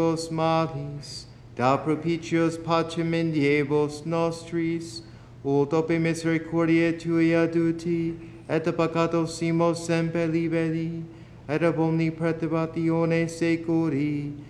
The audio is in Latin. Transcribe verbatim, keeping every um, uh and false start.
malis, da propitios pacem in diebos nostris, ut ope misericordiae Tui aduti, et a peccatos simos semper liberi, et ab omni perturbatione securi,